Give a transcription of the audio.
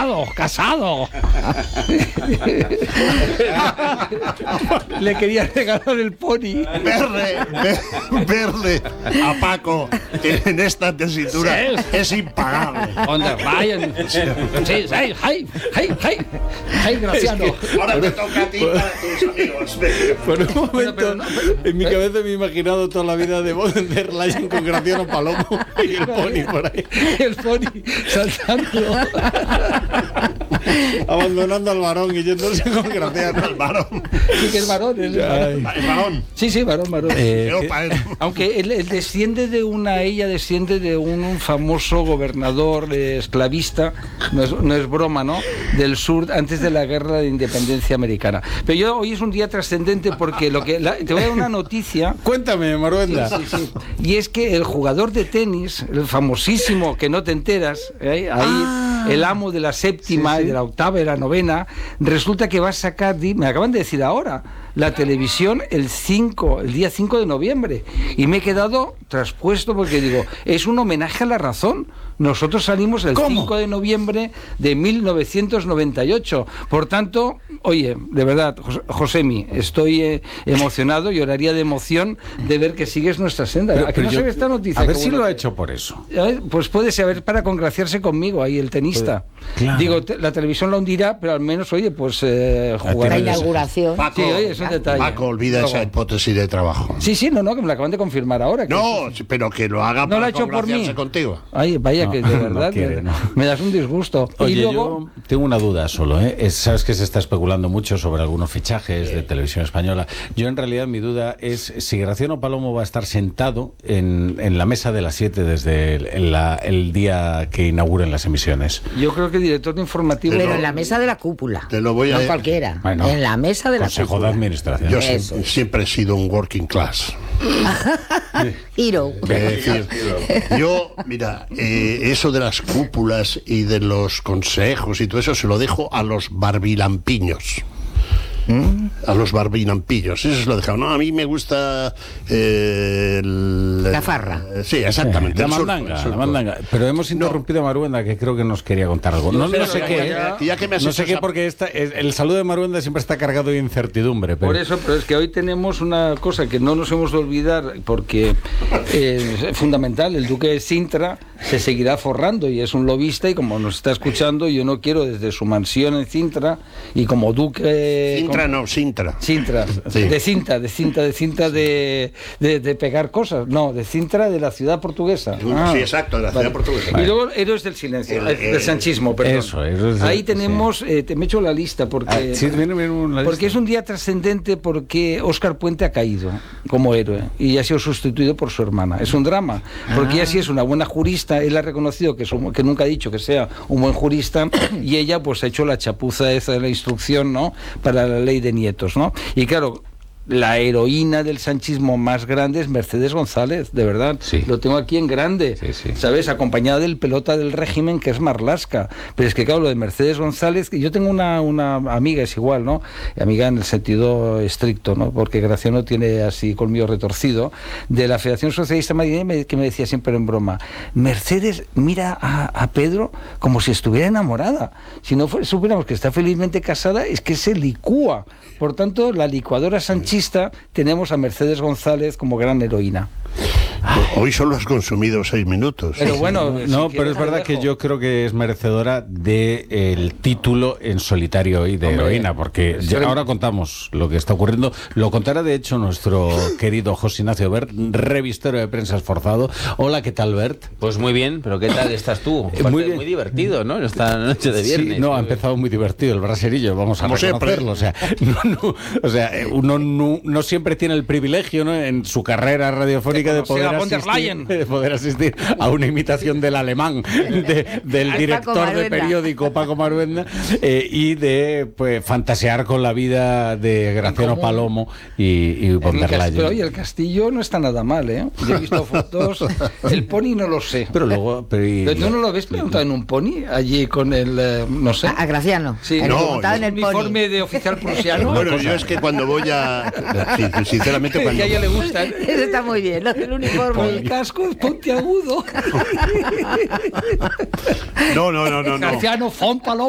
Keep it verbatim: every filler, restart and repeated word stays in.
casado, casado. Le quería regalar el pony. Verle, ver, verle a Paco en esta tesitura sí, es impagable. Donde vayan. Sí, sí, hey, hey, hey, hey, hey, Graciano. Es que ahora te toca a ti para tus amigos. Por un momento, pero, pero no, pero, en mi cabeza me he imaginado toda la vida de Bodenberg Layan con Graciano Palomo y el pony por ahí. El pony saltando. Abandonando al varón y yéndose con Graciano al varón. Sí, que es varón. Es varón. ¿Es varón? Sí, sí, varón, varón. Eh, que, aunque él, él desciende de una, ella desciende de un, un famoso gobernador eh, esclavista, no es, no es broma, ¿no? Del sur, antes de la guerra de independencia americana. Pero yo hoy es un día trascendente porque lo que la, te voy a dar una noticia. Cuéntame, Maruenda. Sí, sí, sí. Y es que el jugador de tenis, el famosísimo que no te enteras, ¿eh? ahí ah, el amo de la séptima, sí, sí. de la octava y la novena, resulta que va a sacar, me acaban de decir ahora, la televisión el cinco, el día cinco de noviembre. Y me he quedado traspuesto porque digo, es un homenaje a la razón. Nosotros salimos el ¿Cómo? cinco de noviembre de mil novecientos noventa y ocho. Por tanto, oye, de verdad, Josemi, estoy eh, emocionado, lloraría de emoción de ver que sigues nuestra senda. Pero, ¿A que pero no yo, se ve esta noticia? A ver si lo que... ha hecho por eso. Pues puede ser para congraciarse conmigo, ahí el tenista. Claro. Digo, te, la televisión la hundirá, pero al menos, oye, pues eh, jugar. La inauguración. Paco, sí, oye, es un detalle. Paco, olvida Luego. esa hipótesis de trabajo. Sí, sí, no, no, que me la acaban de confirmar ahora. Que no, eso, pero que lo haga no para lo ha hecho por mí. Contigo. Ay, vaya, no, que de verdad no quiere, me, no. me das un disgusto. Oye, y luego... yo tengo una duda solo, ¿eh? Es, sabes que se está especulando mucho sobre algunos fichajes de Televisión Española. Yo en realidad mi duda es si Graciano Palomo va a estar sentado en, en la mesa de las siete desde el, el, la, el día que inauguren las emisiones. Yo creo que el director de informativo... Pero en la mesa de la cúpula. Te lo voy a... No cualquiera. Bueno, en la mesa de la Consejo cúpula. de Administración. Yo siempre, siempre he sido un working class. Hero. Es decir, yo, mira, eh, eso de las cúpulas y de los consejos y todo eso se lo dejo a los barbilampiños. ¿Mm? A los barbinampillos, eso se lo he dejado. No, a mí me gusta eh, el, la farra. Eh, sí, exactamente. La mandanga, la mandanga. Pero hemos interrumpido no. a Maruenda, que creo que nos quería contar algo. No, no sé qué, ya, ya que me has no sé qué, esa... porque esta, el saludo de Maruenda siempre está cargado de incertidumbre. Pero... Por eso, pero es que hoy tenemos una cosa que no nos hemos de olvidar, porque eh, es fundamental. El duque de Sintra se seguirá forrando y es un lobista, y como nos está escuchando, yo no quiero desde su mansión en Sintra y como duque... Sintra no, Sintra. Sintra, sí. de cinta, de cinta, de cinta de, de, de pegar cosas. No, de Sintra, de la ciudad portuguesa. Ah, sí, exacto, de la ciudad vale. portuguesa. Y luego Héroes del Silencio, el, el, del sanchismo, perdón. Eso, es Ahí tenemos, sí. eh, te me echo la lista, porque, ah, sí, viene, viene una porque lista. Es un día trascendente, porque Óscar Puente ha caído como héroe y ha sido sustituido por su hermana. Es un drama, porque ah. ella sí es una buena jurista, él ha reconocido que, es un, que nunca ha dicho que sea un buen jurista, y ella pues ha hecho la chapuza esa de la instrucción, ¿no?, para la ley de nietos, ¿no? Y claro, la heroína del sanchismo más grande es Mercedes González, de verdad. Sí. Lo tengo aquí en grande, sí, sí. ¿sabes? Acompañada del pelota del régimen, que es Marlaska. Pero es que, claro, lo de Mercedes González, yo tengo una, una amiga, es igual, ¿no? Amiga en el sentido estricto, ¿no? Porque Graciano tiene así colmillo retorcido, de la Federación Socialista Madrileña, que me decía siempre en broma, Mercedes mira a, a Pedro como si estuviera enamorada. Si no fuera, supiéramos que está felizmente casada, es que se licúa. Por tanto, la licuadora sanchista, tenemos a Mercedes González como gran heroína. Hoy solo has consumido seis minutos. Pero bueno, no, si pero es verdad que yo creo que es merecedora del de título en solitario hoy de Hombre, heroína, porque ya ahora contamos lo que está ocurriendo. Lo contará de hecho nuestro querido José Ignacio Bert, revistero de prensa esforzado. Hola, ¿qué tal, Bert? Pues muy bien, pero ¿qué tal estás tú? Muy, bien. Muy divertido, ¿no? Esta noche de viernes. Sí, no, ha empezado muy divertido el braserillo, vamos a Como reconocerlo. O sea, no, no, o sea, uno no, no siempre tiene el privilegio, ¿no?, en su carrera radiofónica de poder Asistir, de poder asistir a una imitación del alemán de, del director de periódico Paco Maruenda eh, y de pues fantasear con la vida de Graciano Palomo y, y von der Leyen. Pero oye, el castillo no está nada mal, ¿eh? Yo he visto fotos, el pony no lo sé. Pero luego... Pero y, ¿Pero ¿tú no lo habéis preguntado en un pony? Allí con el, eh, no sé... A, a Graciano. Sí, no, no, en el uniforme pony. De oficial prusiano. Bueno, yo es que cuando voy a... Sinceramente, cuando... Que a ella le gusta. Eso está muy bien, lo del uniforme. El casco es puntiagudo. No, no, no, no. Graciano, Fon Palomo.